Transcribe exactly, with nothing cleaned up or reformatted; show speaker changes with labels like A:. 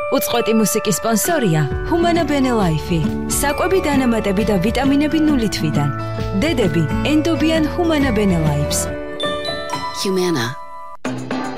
A: უწყვეტი მუსიკის სპონსორია Humana Bene Life. საკვები დანამატები და ვიტამინები ნული თვიდან. დედები ენდობიან Humana Bene Life.
B: Humana.